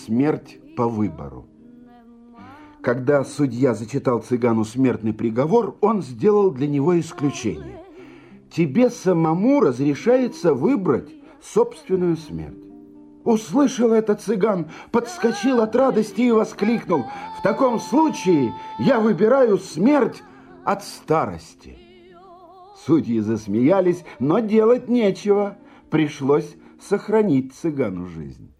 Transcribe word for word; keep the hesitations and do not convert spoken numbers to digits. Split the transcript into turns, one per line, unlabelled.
смерть по выбору. Когда судья зачитал цыгану смертный приговор, он сделал для него исключение. Тебе самому разрешается выбрать собственную смерть. Услышал это цыган, подскочил от радости и воскликнул: в таком случае я выбираю смерть от старости. Судьи засмеялись, но делать нечего. Пришлось сохранить цыгану жизнь.